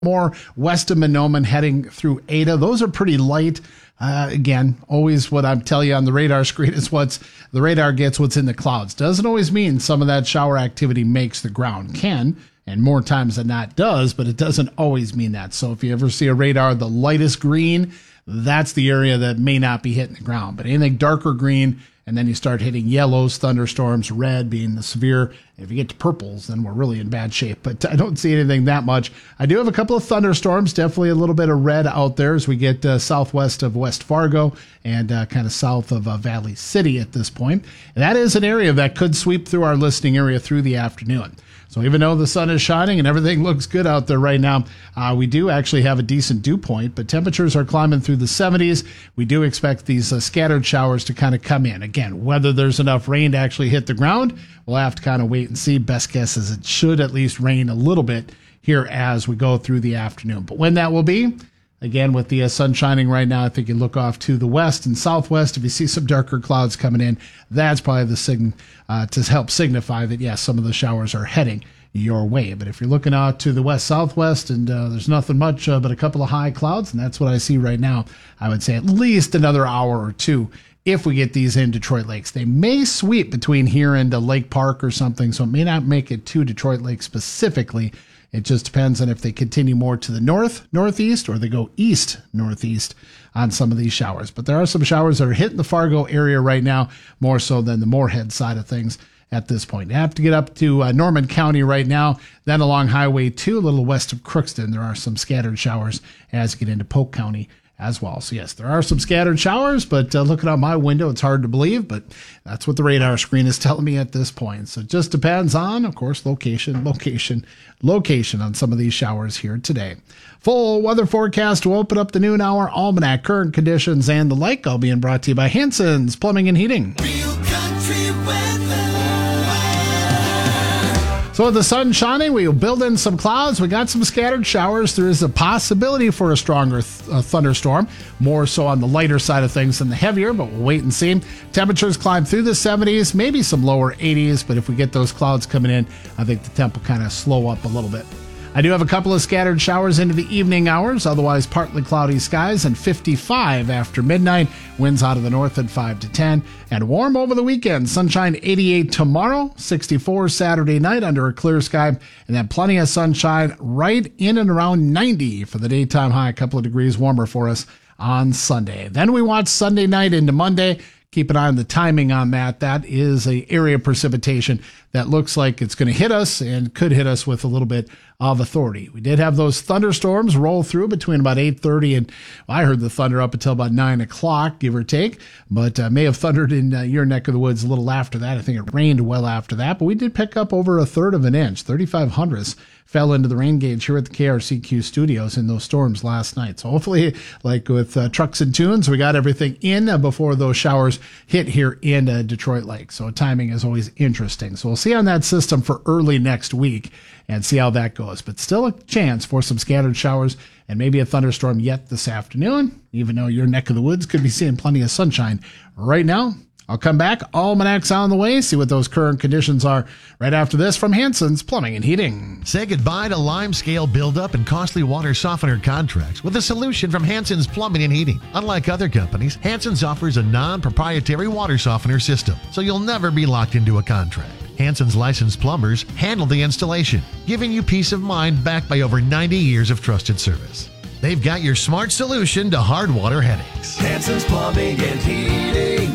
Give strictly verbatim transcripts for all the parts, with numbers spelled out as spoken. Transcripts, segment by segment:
more west of Mahnomen heading through Ada. Those are pretty light. Uh, again, always what I'm telling you on the radar screen is what's the radar gets what's in the clouds. Doesn't always mean some of that shower activity makes the ground. Can, and more times than not does, but it doesn't always mean that. So if you ever see a radar, the lightest green, that's the area that may not be hitting the ground. But anything darker green, and then you start hitting yellows, thunderstorms, red being the severe. If you get to purples, then we're really in bad shape. But I don't see anything that much. I do have a couple of thunderstorms, definitely a little bit of red out there as we get uh, southwest of West Fargo and uh, kind of south of uh, Valley City at this point. And that is an area that could sweep through our listening area through the afternoon. So even though the sun is shining and everything looks good out there right now, uh, we do actually have a decent dew point, but temperatures are climbing through the seventies. We do expect these uh, scattered showers to kind of come in. Again, whether there's enough rain to actually hit the ground, we'll have to kind of wait and see. Best guess is it should at least rain a little bit here as we go through the afternoon. But when that will be, again, with the uh, sun shining right now, I think you look off to the west and southwest. If you see some darker clouds coming in, that's probably the sign uh, to help signify that, yes, some of the showers are heading your way. But if you're looking out to the west southwest and uh, there's nothing much uh, but a couple of high clouds, and that's what I see right now, I would say at least another hour or two if we get these in Detroit Lakes. They may sweep between here and uh, Lake Park or something, so it may not make it to Detroit Lakes specifically. It just depends on if they continue more to the north, northeast, or they go east, northeast on some of these showers. But there are some showers that are hitting the Fargo area right now, more so than the Moorhead side of things at this point. You have to get up to uh, Norman County right now, then along Highway two, a little west of Crookston. There are some scattered showers as you get into Polk County as well. So yes, there are some scattered showers, but uh, looking out my window, it's hard to believe, but that's what the radar screen is telling me at this point. So it just depends on, of course, location, location, location on some of these showers here today. Full weather forecast to open up the noon hour, almanac, current conditions, and the like, all being brought to you by Hanson's Plumbing and Heating. Real country weather. So with the sun shining, we will build in some clouds. We got some scattered showers. There is a possibility for a stronger th- uh, thunderstorm, more so on the lighter side of things than the heavier, but we'll wait and see. Temperatures climb through the seventies, maybe some lower eighties, but if we get those clouds coming in, I think the temp will kind of slow up a little bit. I do have a couple of scattered showers into the evening hours, otherwise partly cloudy skies, and fifty-five after midnight. Winds out of the north at five to ten, and warm over the weekend. Sunshine eighty-eight tomorrow, sixty-four Saturday night under a clear sky, and then plenty of sunshine right in and around ninety for the daytime high, a couple of degrees warmer for us on Sunday. Then we watch Sunday night into Monday. Keep an eye on the timing on that. That is an area of precipitation that looks like it's going to hit us and could hit us with a little bit of authority. We did have those thunderstorms roll through between about eight thirty and well, I heard the thunder up until about nine o'clock, give or take, but uh, may have thundered in uh, your neck of the woods a little after that. I think it rained well after that, but we did pick up over a third of an inch. thirty-five hundredths fell into the rain gauge here at the K R C Q studios in those storms last night. So hopefully, like with uh, trucks and tunes, we got everything in uh, before those showers hit here in uh, Detroit Lake. So timing is always interesting. So we'll see on that system for early next week and see how that goes. But still a chance for some scattered showers and maybe a thunderstorm yet this afternoon, even though your neck of the woods could be seeing plenty of sunshine right now. I'll come back. Almanac's on the way. See what those current conditions are right after this from Hanson's Plumbing and Heating. Say goodbye to limescale buildup and costly water softener contracts with a solution from Hanson's Plumbing and Heating. Unlike other companies, Hanson's offers a non-proprietary water softener system, so you'll never be locked into a contract. Hanson's licensed plumbers handle the installation, giving you peace of mind backed by over ninety years of trusted service. They've got your smart solution to hard water headaches. Hanson's Plumbing and Heating.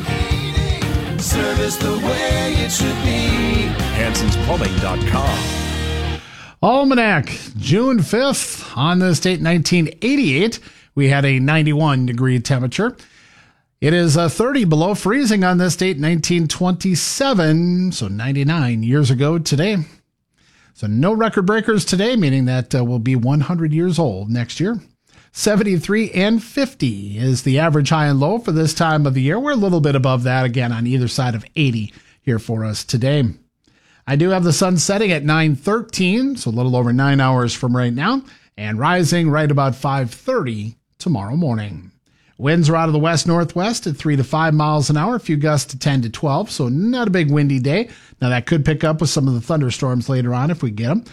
Service the way it should be. Hansons Plumbing dot com. Almanac, June fifth. On this date, nineteen eighty-eight, we had a ninety-one degree temperature. It is uh, thirty below freezing on this date, nineteen twenty-seven, so ninety-nine years ago today. So no record breakers today, meaning that uh, we'll be one hundred years old next year. seventy-three and fifty is the average high and low for this time of the year. We're a little bit above that, again, on either side of eighty here for us today. I do have the sun setting at nine thirteen, so a little over nine hours from right now, and rising right about five thirty tomorrow morning. Winds are out of the west-northwest at three to five miles an hour, a few gusts to ten to twelve, so not a big windy day. Now, that could pick up with some of the thunderstorms later on if we get them.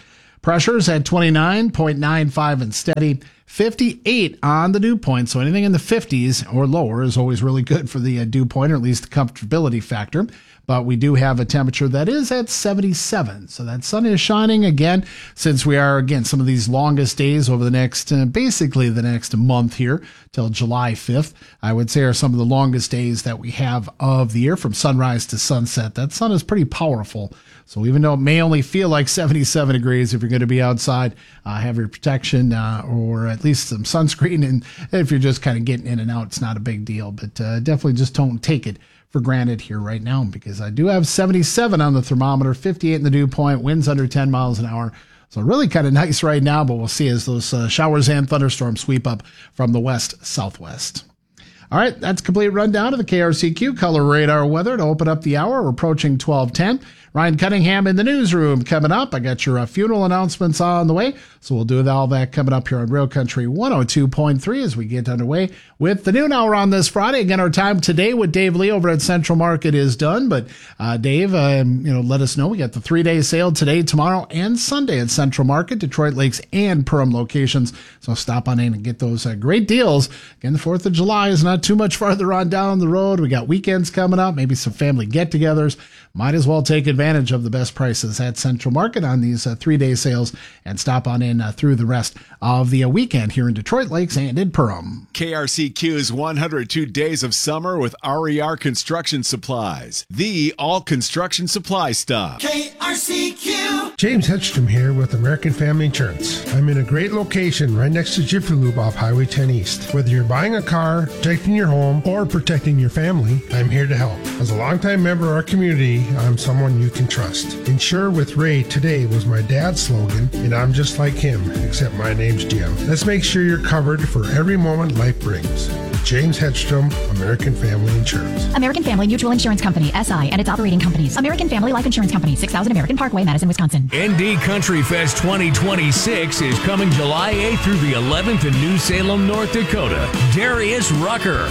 Pressure's at twenty-nine point nine five and steady. fifty-eight on the dew point, so anything in the fifties or lower is always really good for the uh, dew point, or at least the comfortability factor. But we do have a temperature that is at seventy-seven. So that sun is shining again, since we are, again, some of these longest days over the next, uh, basically the next month here till July fifth, I would say are some of the longest days that we have of the year from sunrise to sunset. That sun is pretty powerful. So even though it may only feel like seventy-seven degrees, if you're going to be outside, uh, have your protection uh, or at least some sunscreen. And if you're just kind of getting in and out, it's not a big deal. But uh, definitely just don't take it for granted here right now, because I do have seventy-seven on the thermometer, fifty-eight in the dew point, winds under ten miles an hour. So really kind of nice right now, but we'll see as those uh, showers and thunderstorms sweep up from the west southwest. All right, that's a complete rundown of the K R C Q Color Radar weather to open up the hour. We're approaching twelve ten. Ryan Cunningham in the newsroom coming up. I got your uh, funeral announcements on the way, so we'll do all that coming up here on Real Country one oh two point three as we get underway with the noon hour on this Friday. Again, our time today with Dave Lee over at Central Market is done, but uh, Dave, um, you know, let us know. We got the three-day sale today, tomorrow, and Sunday at Central Market, Detroit Lakes, and Perham locations. So stop on in and get those uh, great deals. Again, the fourth of July is not too much farther on down the road. We got weekends coming up, maybe some family get-togethers. Might as well take advantage of the best prices at Central Market on these uh, three-day sales and stop on in uh, through the rest of the uh, weekend here in Detroit Lakes and in Perham. K R C Q's one hundred two Days of Summer with R E R Construction Supplies, the all construction supply stop. K R C Q. James Hedstrom here with American Family Insurance. I'm in a great location right next to Jiffy Lube off Highway ten East. Whether you're buying a car, protecting your home, or protecting your family, I'm here to help. As a longtime member of our community, I'm someone you can trust. Insure with Ray today was my dad's slogan, and I'm just like him, except my name's Jim. Let's make sure you're covered for every moment life brings. James Hedstrom, American Family Insurance. American Family Mutual Insurance Company, S I, and its operating companies. American Family Life Insurance Company, six thousand American Parkway, Madison, Wisconsin. N D Country Fest twenty twenty-six is coming July eighth through the eleventh in New Salem, North Dakota. Darius Rucker.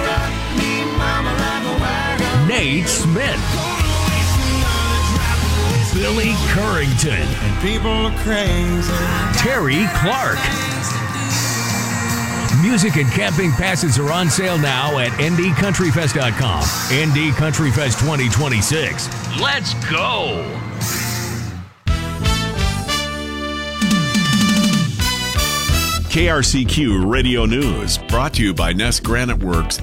Nate Smith. Billy Currington. And people are crazy. Terry Clark. Music and camping passes are on sale now at N D country fest dot com. N D Country Fest twenty twenty-six. Let's go! K R C Q Radio News, brought to you by Nest Granite Works.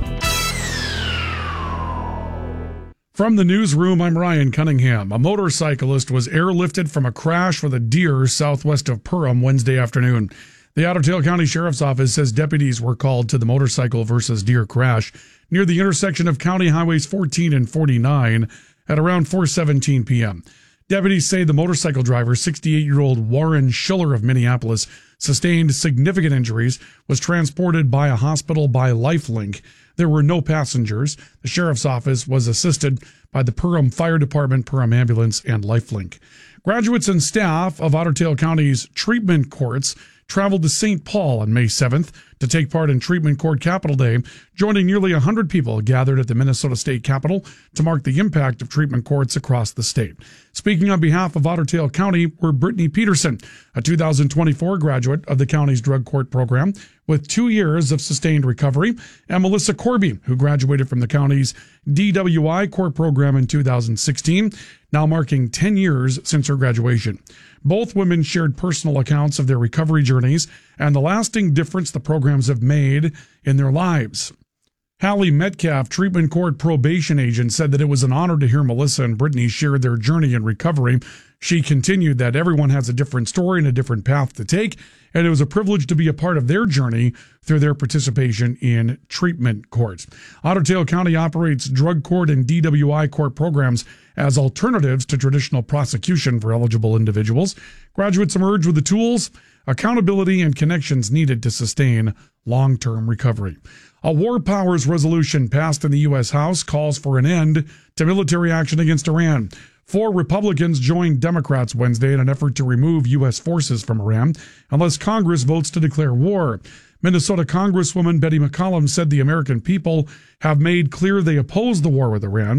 From the newsroom, I'm Ryan Cunningham. A motorcyclist was airlifted from a crash with a deer southwest of Perham Wednesday afternoon. The Otter Tail County Sheriff's Office says deputies were called to the motorcycle versus deer crash near the intersection of County Highways fourteen and forty-nine at around four seventeen p.m. Deputies say the motorcycle driver, sixty-eight-year-old Warren Schiller of Minneapolis, sustained significant injuries, was transported by a hospital by Lifelink. There were no passengers. The sheriff's office was assisted by the Perham Fire Department, Perham Ambulance, and Lifelink. Graduates and staff of Otter Tail County's treatment courts traveled to Saint Paul on May seventh to take part in Treatment Court Capital Day, joining nearly one hundred people gathered at the Minnesota State Capitol to mark the impact of treatment courts across the state. Speaking on behalf of Otter Tail County were Brittany Peterson, a two thousand twenty-four graduate of the county's drug court program with two years of sustained recovery, and Melissa Corby, who graduated from the county's D W I court program in two thousand sixteen, now marking ten years since her graduation. Both women shared personal accounts of their recovery journeys and the lasting difference the programs have made in their lives. Hallie Metcalf, treatment court probation agent, said that it was an honor to hear Melissa and Brittany share their journey in recovery. She continued that everyone has a different story and a different path to take, and it was a privilege to be a part of their journey through their participation in treatment courts. Otter Tail County operates drug court and D W I court programs as alternatives to traditional prosecution for eligible individuals. Graduates emerge with the tools, accountability, and connections needed to sustain long-term recovery. A war powers resolution passed in the U S House calls for an end to military action against Iran. Four Republicans joined Democrats Wednesday in an effort to remove U S forces from Iran unless Congress votes to declare war. Minnesota Congresswoman Betty McCollum said the American people have made clear they oppose the war with Iran.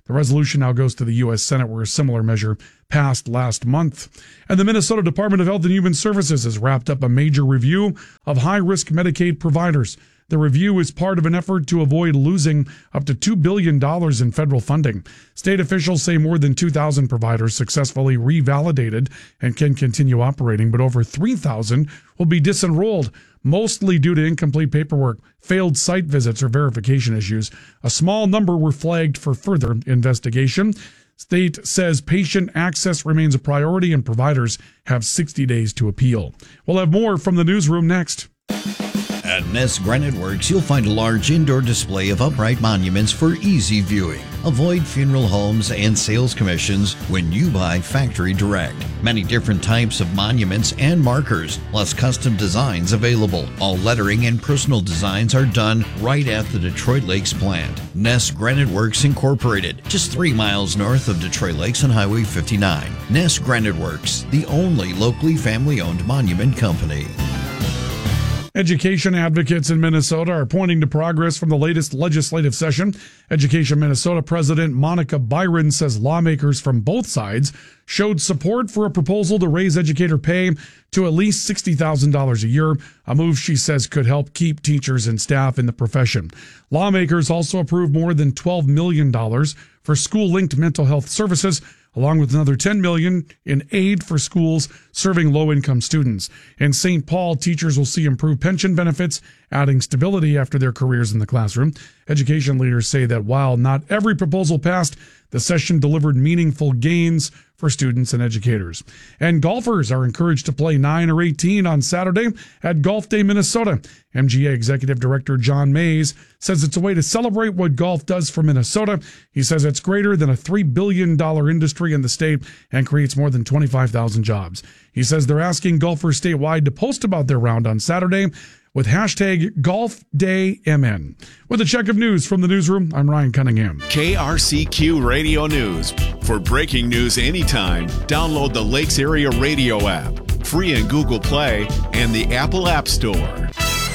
The resolution now goes to the U S Senate, where a similar measure passed last month. And the Minnesota Department of Health and Human Services has wrapped up a major review of high-risk Medicaid providers. The review is part of an effort to avoid losing up to two billion dollars in federal funding. State officials say more than two thousand providers successfully revalidated and can continue operating, but over three thousand will be disenrolled, mostly due to incomplete paperwork, failed site visits, or verification issues. A small number were flagged for further investigation. State says patient access remains a priority and providers have sixty days to appeal. We'll have more from the newsroom next. At Ness Granite Works, you'll find a large indoor display of upright monuments for easy viewing. Avoid funeral homes and sales commissions when you buy factory direct. Many different types of monuments and markers, plus custom designs available. All lettering and personal designs are done right at the Detroit Lakes plant. Ness Granite Works Incorporated, just three miles north of Detroit Lakes on Highway fifty-nine. Ness Granite Works, the only locally family-owned monument company. Education advocates in Minnesota are pointing to progress from the latest legislative session. Education Minnesota President Monica Byron says lawmakers from both sides showed support for a proposal to raise educator pay to at least sixty thousand dollars a year, a move she says could help keep teachers and staff in the profession. Lawmakers also approved more than twelve million dollars for school-linked mental health services, along with another ten million dollars in aid for schools serving low-income students. In Saint Paul, teachers will see improved pension benefits, adding stability after their careers in the classroom. Education leaders say that while not every proposal passed, the session delivered meaningful gains for students and educators. And golfers are encouraged to play nine or eighteen on Saturday at Golf Day Minnesota. M G A Executive Director John Mays says it's a way to celebrate what golf does for Minnesota. He says it's greater than a three billion dollars industry in the state and creates more than twenty-five thousand jobs. He says they're asking golfers statewide to post about their round on Saturday with hashtag Golf Day M N. With a check of news from the newsroom, I'm Ryan Cunningham. K R C Q Radio News. For breaking news anytime, download the Lakes Area Radio app, free in Google Play and the Apple App Store.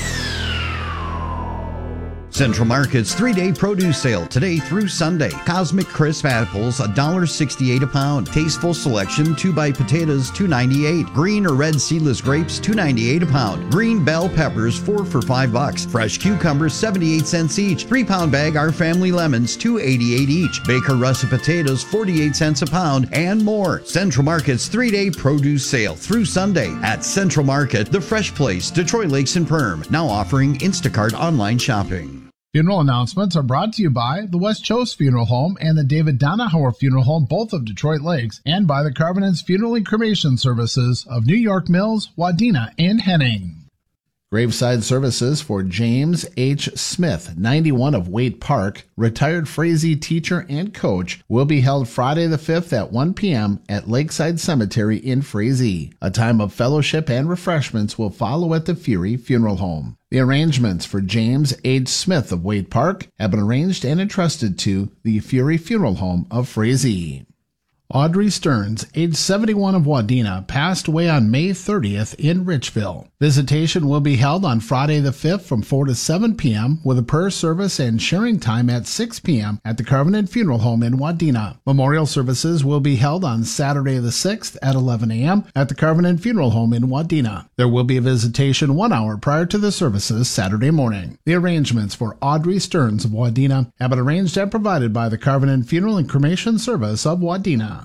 Central Market's three-day produce sale today through Sunday. Cosmic Crisp apples, one dollar sixty-eight a pound. Tasteful Selection two-by potatoes, two ninety-eight. Green or red seedless grapes, two ninety-eight a pound. Green bell peppers, four for five bucks. Fresh cucumbers, seventy-eight cents each. Three-pound bag Our Family lemons, two eighty-eight each. Baker russet potatoes, forty-eight cents a pound, and more. Central Market's three-day produce sale through Sunday at Central Market, the fresh place, Detroit Lakes and Perm. Now offering Instacart online shopping. Funeral announcements are brought to you by the West Chose Funeral Home and the David Donahauer Funeral Home, both of Detroit Lakes, and by the Carbone's Funeral and Cremation Services of New York Mills, Wadena, and Henning. Graveside services for James H. Smith, ninety-one of Waite Park, retired Frazee teacher and coach, will be held Friday the fifth at one p.m. at Lakeside Cemetery in Frazee. A time of fellowship and refreshments will follow at the Fury Funeral Home. The arrangements for James H. Smith of Waite Park have been arranged and entrusted to the Fury Funeral Home of Frazee. Audrey Stearns, age seventy-one of Wadena, passed away on May thirtieth in Richville. Visitation will be held on Friday the fifth from four to seven p.m. with a prayer service and sharing time at six p.m. at the Covenant Funeral Home in Wadena. Memorial services will be held on Saturday the sixth at eleven a.m. at the Covenant Funeral Home in Wadena. There will be a visitation one hour prior to the services Saturday morning. The arrangements for Audrey Stearns of Wadena have been arranged and provided by the Covenant Funeral and Cremation Service of Wadena.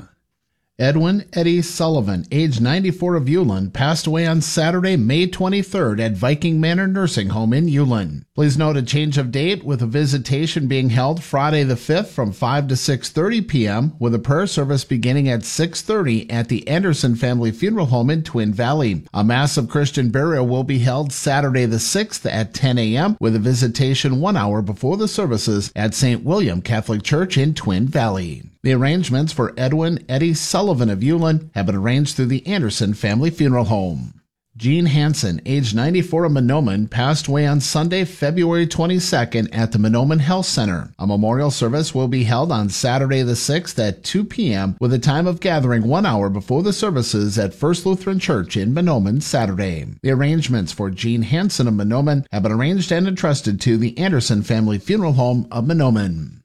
Edwin Eddie Sullivan, age ninety-four of Ulen, passed away on Saturday, May twenty-third at Viking Manor Nursing Home in Ulen. Please note a change of date with a visitation being held Friday the fifth from five to six thirty p.m. with a prayer service beginning at six thirty at the Anderson Family Funeral Home in Twin Valley. A massive Christian burial will be held Saturday the sixth at ten a.m. with a visitation one hour before the services at Saint William Catholic Church in Twin Valley. The arrangements for Edwin Eddie Sullivan of Ulen have been arranged through the Anderson Family Funeral Home. Gene Hansen, age ninety-four of Mahnomen, passed away on Sunday, February twenty-second at the Mahnomen Health Center. A memorial service will be held on Saturday the sixth at two p.m. with a time of gathering one hour before the services at First Lutheran Church in Mahnomen Saturday. The arrangements for Gene Hansen of Mahnomen have been arranged and entrusted to the Anderson Family Funeral Home of Mahnomen.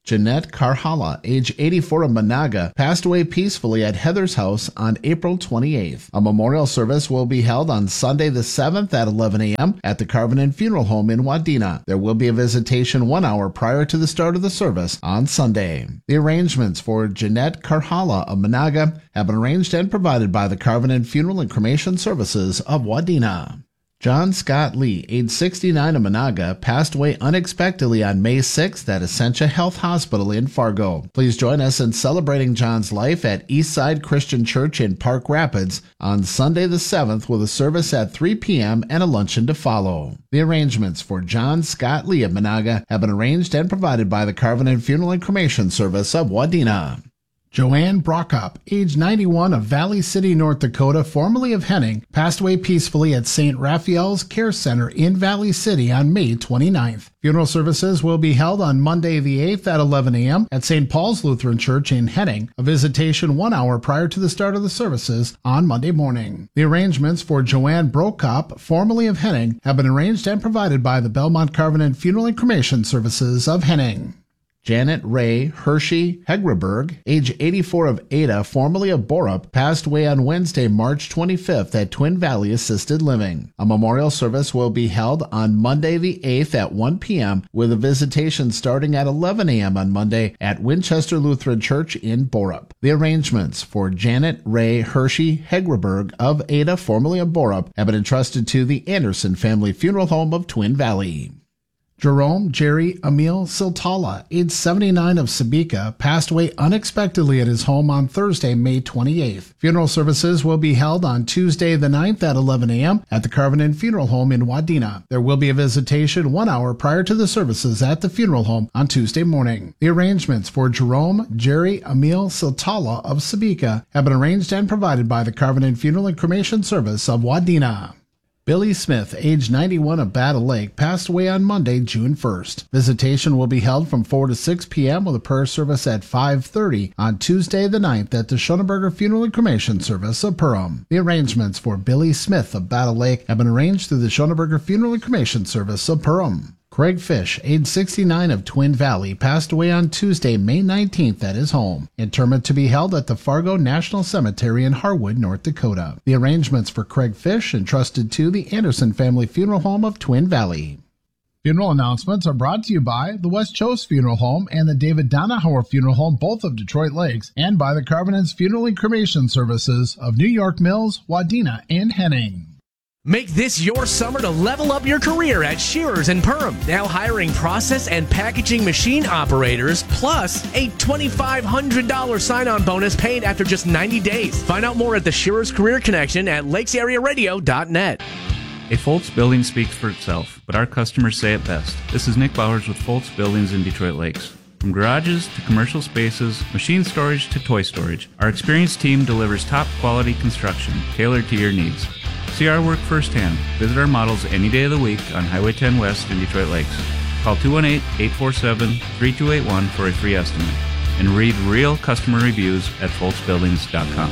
Jeanette Carhala, age eighty-four, of Monaga, passed away peacefully at Heather's house on April twenty-eighth. A memorial service will be held on Sunday the seventh at eleven a.m. at the Carvenin Funeral Home in Wadena. There will be a visitation one hour prior to the start of the service on Sunday. The arrangements for Jeanette Carhala of Monaga have been arranged and provided by the Carvenin Funeral and Cremation Services of Wadena. John Scott Lee, age sixty-nine, of Monaga, passed away unexpectedly on May sixth at Essentia Health Hospital in Fargo. Please join us in celebrating John's life at Eastside Christian Church in Park Rapids on Sunday the seventh with a service at three p.m. and a luncheon to follow. The arrangements for John Scott Lee of Monaga have been arranged and provided by the Carvenin Funeral and Cremation Service of Wadena. Joanne Brockup, age ninety-one, of Valley City, North Dakota, formerly of Henning, passed away peacefully at Saint Raphael's Care Center in Valley City on May twenty-ninth. Funeral services will be held on Monday the eighth at eleven a.m. at Saint Paul's Lutheran Church in Henning, a visitation one hour prior to the start of the services on Monday morning. The arrangements for Joanne Brockup, formerly of Henning, have been arranged and provided by the Belmont Carvenin Funeral and Cremation Services of Henning. Janet Ray Hershey Hegraberg, age eighty-four, of Ada, formerly of Borup, passed away on Wednesday, March twenty-fifth at Twin Valley Assisted Living. A memorial service will be held on Monday the eighth at one p.m. with a visitation starting at eleven a.m. on Monday at Winchester Lutheran Church in Borup. The arrangements for Janet Ray Hershey Hegraberg of Ada, formerly of Borup, have been entrusted to the Anderson Family Funeral Home of Twin Valley. Jerome Jerry Emil Siltala, age seventy-nine, of Sabika, passed away unexpectedly at his home on Thursday, May twenty-eighth. Funeral services will be held on Tuesday the ninth at eleven a.m. at the Carvenin Funeral Home in Wadena. There will be a visitation one hour prior to the services at the funeral home on Tuesday morning. The arrangements for Jerome Jerry Emil Siltala of Sabika have been arranged and provided by the Carvenin Funeral and Cremation Service of Wadena. Billy Smith, age ninety-one, of Battle Lake, passed away on Monday, June first. Visitation will be held from four to six p.m. with a prayer service at five thirty on Tuesday the ninth at the Schoenberger Funeral and Cremation Service of Perham. The arrangements for Billy Smith of Battle Lake have been arranged through the Schoenberger Funeral and Cremation Service of Perham. Craig Fish, age sixty-nine, of Twin Valley, passed away on Tuesday, May nineteenth at his home. Interment to be held at the Fargo National Cemetery in Harwood, North Dakota. The arrangements for Craig Fish entrusted to the Anderson Family Funeral Home of Twin Valley. Funeral announcements are brought to you by the West Chose Funeral Home and the David Donahauer Funeral Home, both of Detroit Lakes, and by the Carvenin's Funeral and Cremation Services of New York Mills, Wadena, and Henning. Make this your summer to level up your career at Shearers and Perham. Now hiring process and packaging machine operators, plus a twenty-five hundred dollars sign-on bonus paid after just ninety days. Find out more at the Shearers Career Connection at lakes area radio dot net. A Foltz building speaks for itself, but our customers say it best. This is Nick Bowers with Foltz Buildings in Detroit Lakes. From garages to commercial spaces, machine storage to toy storage, our experienced team delivers top-quality construction tailored to your needs. See our work firsthand. Visit our models any day of the week on Highway ten West in Detroit Lakes. Call two one eight, eight four seven, three two eight one for a free estimate. And read real customer reviews at foltz buildings dot com.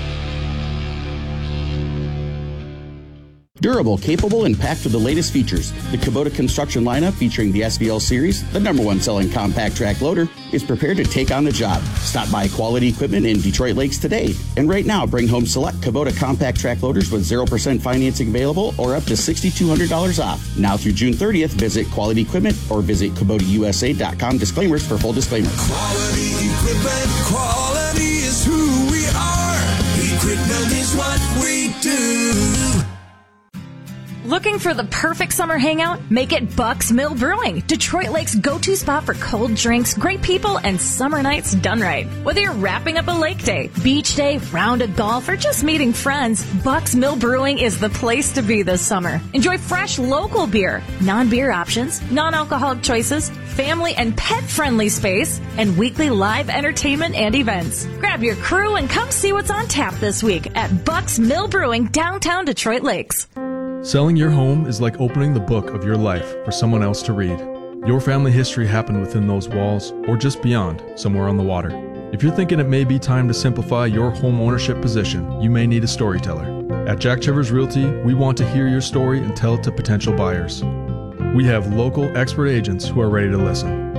Durable, capable, and packed with the latest features. The Kubota construction lineup featuring the S V L series, the number one selling compact track loader, is prepared to take on the job. Stop by Quality Equipment in Detroit Lakes today. And right now, bring home select Kubota compact track loaders with zero percent financing available or up to six thousand two hundred dollars off. Now through June thirtieth, visit Quality Equipment or visit Kubota U S A dot com. Disclaimers for full disclaimer. Quality Equipment, quality is who we are. Equipment is what we do. Looking for the perfect summer hangout? Make it Buck's Mill Brewing, Detroit Lake's go-to spot for cold drinks, great people, and summer nights done right. Whether you're wrapping up a lake day, beach day, round of golf, or just meeting friends, Buck's Mill Brewing is the place to be this summer. Enjoy fresh local beer, non-beer options, non-alcoholic choices, family and pet-friendly space, and weekly live entertainment and events. Grab your crew and come see what's on tap this week at Buck's Mill Brewing, downtown Detroit Lakes. Selling your home is like opening the book of your life for someone else to read. Your family history happened within those walls or just beyond, somewhere on the water. If you're thinking it may be time to simplify your home ownership position, you may need a storyteller. At Jack Chivers Realty, we want to hear your story and tell it to potential buyers. We have local expert agents who are ready to listen.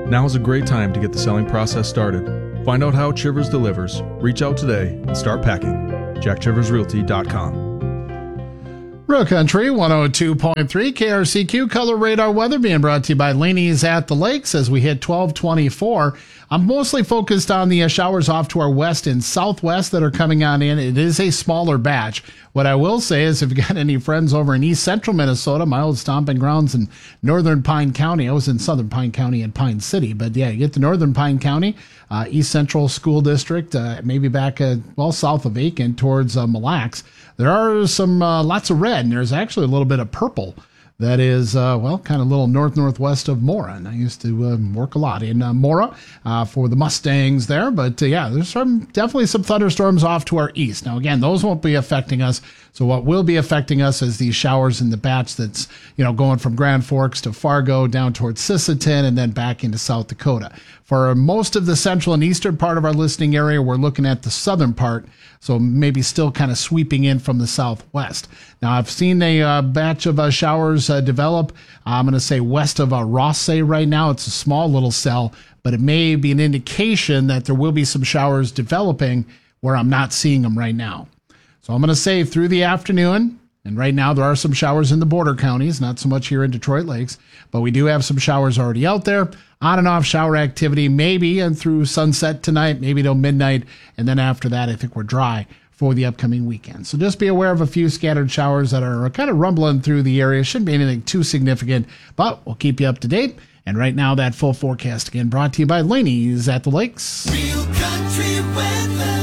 Now is a great time to get the selling process started. Find out how Chivers delivers. Reach out today and start packing. jack chivers realty dot com. Real Country one oh two point three K R C Q Color Radar Weather being brought to you by Laney's at the Lakes as we hit twelve twenty-four. I'm mostly focused on the uh, showers off to our west and southwest that are coming on in. It is a smaller batch. What I will say is if you've got any friends over in east central Minnesota, my old stomping grounds in northern Pine County, I was in southern Pine County and Pine City, but yeah, you get to northern Pine County, uh, east central school district, uh, maybe back, uh, well, south of Aiken towards uh, Mille Lacs. There are some uh, lots of red, and there's actually a little bit of purple that is, uh, well, kind of a little north-northwest of Mora. And I used to uh, work a lot in uh, Mora uh, for the Mustangs there. But, uh, yeah, there's some definitely some thunderstorms off to our east. Now, again, those won't be affecting us. So what will be affecting us is these showers in the batch that's, you know, going from Grand Forks to Fargo down towards Sisseton and then back into South Dakota. For most of the central and eastern part of our listening area, we're looking at the southern part, so maybe still kind of sweeping in from the southwest. Now, I've seen a uh, batch of uh, showers uh, develop. I'm going to say west of uh, Rothsay right now. It's a small little cell, but it may be an indication that there will be some showers developing where I'm not seeing them right now. So I'm going to say through the afternoon, and right now there are some showers in the border counties, not so much here in Detroit Lakes, but we do have some showers already out there. On and off shower activity, maybe and through sunset tonight, maybe till midnight, and then after that I think we're dry for the upcoming weekend. So just be aware of a few scattered showers that are kind of rumbling through the area. Shouldn't be anything too significant, but we'll keep you up to date. And right now, that full forecast again brought to you by Laney's at the Lakes. Real country weather.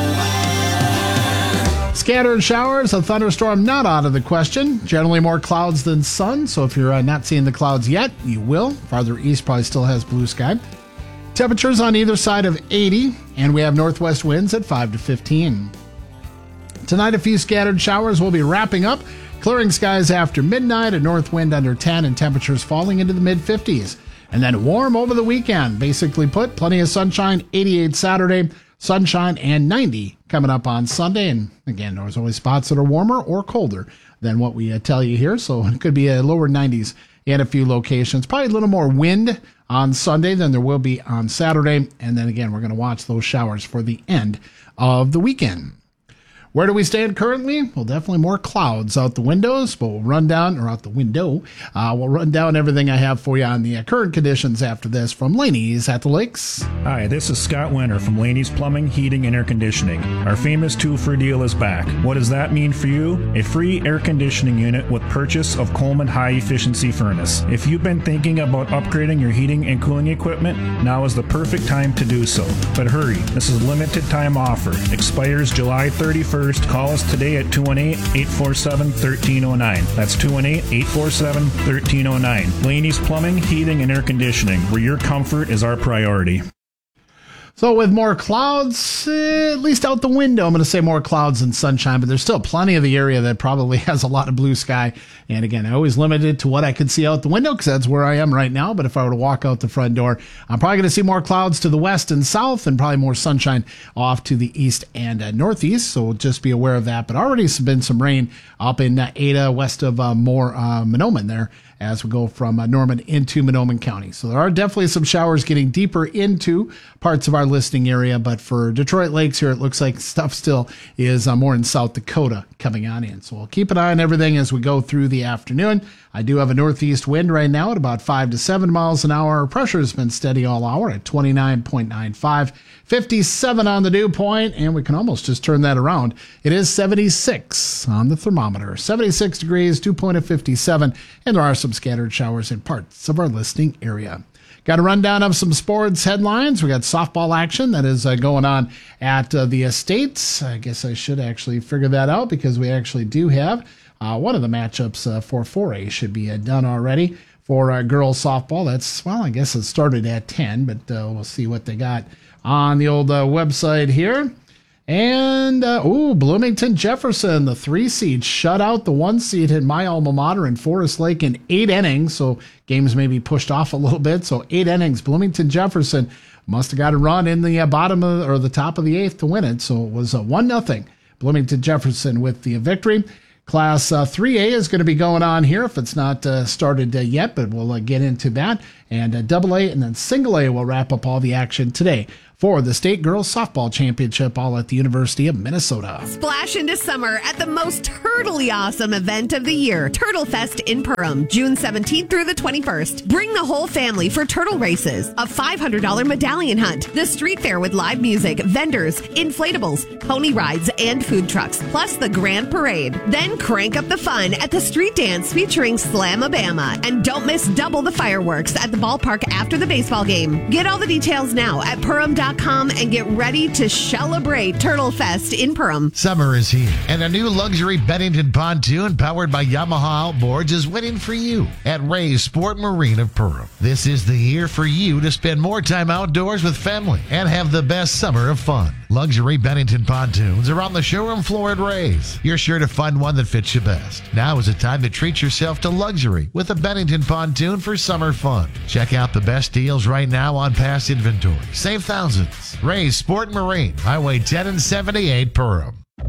Scattered showers, a thunderstorm not out of the question. Generally more clouds than sun, so if you're uh, not seeing the clouds yet, you will. Farther east probably still has blue sky. Temperatures on either side of eighty, and we have northwest winds at five to fifteen. Tonight, a few scattered showers will be wrapping up. Clearing skies after midnight, a north wind under ten, and temperatures falling into the mid-fifties. And then warm over the weekend. Basically put, plenty of sunshine, eighty-eight Saturday, sunshine, and ninety coming up on Sunday. And again, there's always spots that are warmer or colder than what we uh, tell you here. So it could be a lower nineties in a few locations. Probably a little more wind on Sunday than there will be on Saturday. And then again, we're going to watch those showers for the end of the weekend. Where do we stand currently? Well, definitely more clouds out the windows, but we'll run down, or out the window, uh, we'll run down everything I have for you on the uh, current conditions after this from Laney's at the Lakes. Hi, this is Scott Winter from Laney's Plumbing, Heating, and Air Conditioning. Our famous two-for deal is back. What does that mean for you? A free air conditioning unit with purchase of Coleman high-efficiency furnace. If you've been thinking about upgrading your heating and cooling equipment, now is the perfect time to do so. But hurry, this is a limited time offer. Expires July thirty-first. Call us today at two one eight, eight four seven, one three zero nine. That's two one eight, eight four seven, one three zero nine. Laney's Plumbing, Heating, and Air Conditioning, where your comfort is our priority. So with more clouds, eh, at least out the window, I'm going to say more clouds than sunshine, but there's still plenty of the area that probably has a lot of blue sky. And again, I always limit it to what I can see out the window because that's where I am right now. But if I were to walk out the front door, I'm probably going to see more clouds to the west and south and probably more sunshine off to the east and uh, northeast. So just be aware of that. But already has been some rain up in uh, Ada, west of uh, more uh, Mahnomen there, as we go from uh, Norman into Mahnomen County. So there are definitely some showers getting deeper into parts of our listening area, but for Detroit Lakes here, it looks like stuff still is uh, more in South Dakota coming on in. So we'll keep an eye on everything as we go through the afternoon. I do have a northeast wind right now at about five to seven miles an hour. Pressure has been steady all hour at twenty-nine point nine five, fifty-seven on the dew point, and we can almost just turn that around. It is seventy-six on the thermometer, seventy-six degrees, dew point of fifty-seven, and there are some scattered showers in parts of our listening area. Got a rundown of some sports headlines. We got softball action that is uh, going on at uh, the Estates. I guess I should actually figure that out because we actually do have uh, one of the matchups uh, for four A should be uh, done already for uh, girls softball. That's, well, I guess it started at ten, but uh, we'll see what they got on the old uh, website here. And, uh, ooh, Bloomington Jefferson, the three seed, shut out the one seed in my alma mater in Forest Lake in eight innings. So games may be pushed off a little bit. So eight innings. Bloomington Jefferson must have got a run in the uh, bottom of, or the top of the eighth to win it. So it was a one nothing. Bloomington Jefferson with the victory. Class uh, three A is going to be going on here if it's not uh, started uh, yet, but we'll uh, get into that. And uh, double A and then single A will wrap up all the action today for the State Girls Softball Championship, all at the University of Minnesota. Splash into summer at the most turtly awesome event of the year, Turtle Fest in Perham, June seventeenth through the twenty-first. Bring the whole family for turtle races, a five hundred dollars medallion hunt, the street fair with live music, vendors, inflatables, pony rides, and food trucks, plus the grand parade. Then crank up the fun at the street dance featuring Slamabama. And don't miss double the fireworks at the ballpark after the baseball game. Get all the details now at Perham dot com and get ready to celebrate Turtle Fest in Perham. Summer is here, and a new luxury Bennington pontoon powered by Yamaha Outboards is waiting for you at Ray's Sport Marine of Perham. This is the year for you to spend more time outdoors with family and have the best summer of fun. Luxury Bennington pontoons are on the showroom floor at Ray's. You're sure to find one that fits you best. Now is the time to treat yourself to luxury with a Bennington pontoon for summer fun. Check out the best deals right now on past inventory. Save thousands. Ray's Sport Marine, Highway ten and seventy-eight, Perham.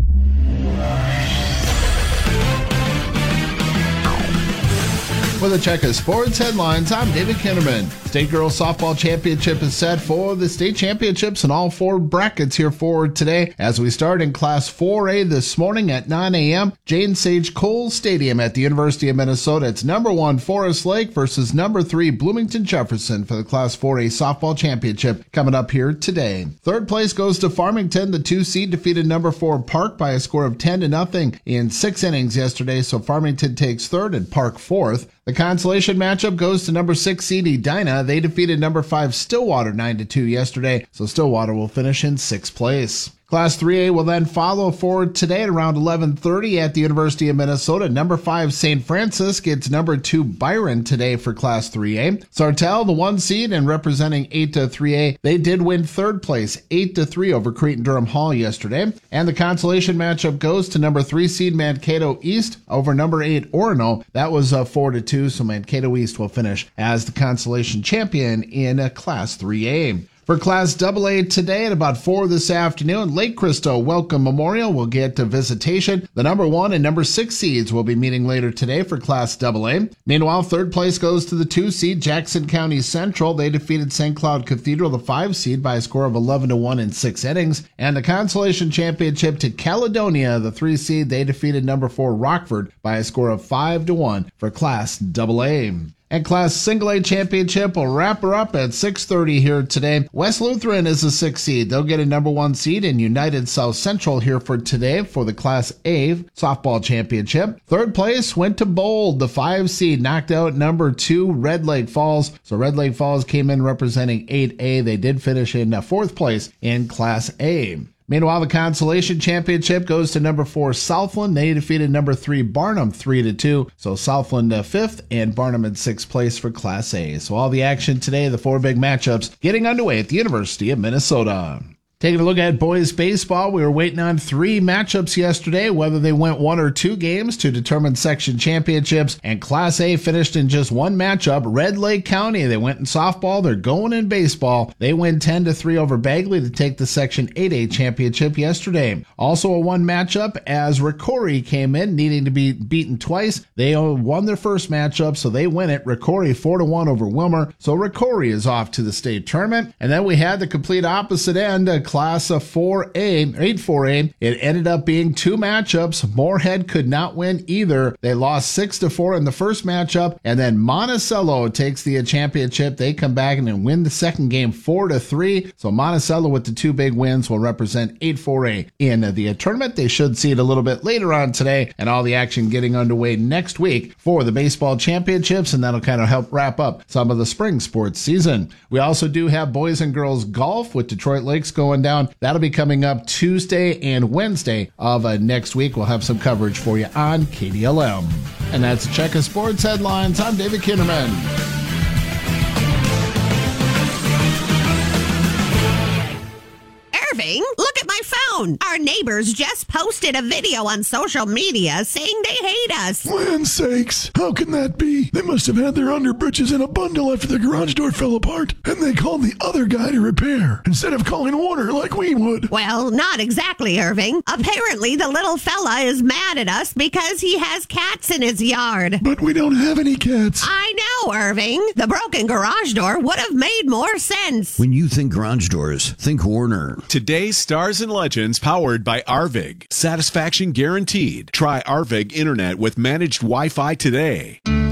For the Check of Sports headlines, I'm David Kinderman. State Girls Softball Championship is set for the state championships in all four brackets here for today. As we start in Class four A this morning at nine a.m., Jane Sage Cole Stadium at the University of Minnesota. It's number one Forest Lake versus number three Bloomington Jefferson for the Class four A Softball Championship coming up here today. Third place goes to Farmington. The two seed defeated number four Park by a score of ten to nothing in six innings yesterday, so Farmington takes third and Park fourth. The consolation matchup goes to number six seed Edina. They defeated number five Stillwater nine to two yesterday, so Stillwater will finish in sixth place. Class three A will then follow forward today at around eleven thirty at the University of Minnesota. Number five Saint Francis gets number two Byron today for Class three A. Sartell, the one seed and representing eight to three A, they did win third place eight to three over Creighton-Durham Hall yesterday. And the consolation matchup goes to number three seed Mankato East over number eight Orono. That was uh, four to two, so Mankato East will finish as the consolation champion in uh, Class three A. For Class double A today at about four this afternoon, Lake Christo Welcome Memorial will get a visitation. The number one and number six seeds will be meeting later today for Class double A. Meanwhile, third place goes to the two seed Jackson County Central. They defeated Saint Cloud Cathedral, the five seed, by a score of eleven to one in six innings. And the consolation championship to Caledonia, the three seed. They defeated number four Rockford by a score of five to one for Class double A. And Class Single A Championship will wrap her up at six thirty here today. West Lutheran is the sixth seed. They'll get a number one seed in United South Central here for today for the Class A Softball Championship. Third place went to Bold. The five seed knocked out number two Red Lake Falls. So Red Lake Falls came in representing eight A. They did finish in fourth place in Class A. Meanwhile, the consolation championship goes to number four Southland. They defeated number three Barnum three to two. So Southland uh, fifth and Barnum in sixth place for Class A. So all the action today, the four big matchups getting underway at the University of Minnesota. Taking a look at boys baseball, we were waiting on three matchups yesterday, whether they went one or two games to determine section championships, and Class A finished in just one matchup. Red Lake County, they went in softball, they're going in baseball. They win ten to three over Bagley to take the Section eight A championship yesterday. Also a one matchup as Ricori came in, needing to be beaten twice. They won their first matchup, so they win it. Ricori four to one over Wilmer, so Ricori is off to the state tournament. And then we had the complete opposite end, uh, Class of four A, eight four A. It ended up being two matchups. Moorhead could not win either. They lost six to four in the first matchup, and then Monticello takes the championship. They come back and then win the second game four to three. So Monticello with the two big wins will represent eight four A in the tournament. They should see it a little bit later on today, and all the action getting underway next week for the baseball championships, and that'll kind of help wrap up some of the spring sports season. We also do have boys and girls golf with Detroit Lakes going down. That'll be coming up Tuesday and Wednesday of uh, next week. We'll have some coverage for you on K D L M. And that's a check of sports headlines. I'm David Kinderman. Irving, look at my phone. Our neighbors just posted a video on social media saying they hate us. Land sakes, how can that be? They must have had their underbritches in a bundle after the garage door fell apart, and they called the other guy to repair instead of calling Warner like we would. Well, not exactly, Irving. Apparently, the little fella is mad at us because he has cats in his yard. But we don't have any cats. I Irving. The broken garage door would have made more sense. When you think garage doors, think Warner. Today's Stars and Legends powered by Arvig. Satisfaction guaranteed. Try Arvig Internet with managed Wi-Fi today.